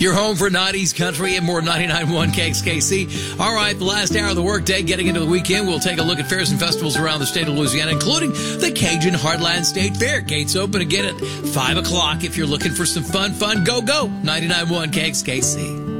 Your home for 90s country and more 99.1 KXKC. All right, the last hour of the workday, getting into the weekend, we'll take a look at fairs and festivals around the state of Louisiana, including the Cajun Heartland State Fair. Gates open again at 5 o'clock. If you're looking for some fun, go. 99.1 KXKC.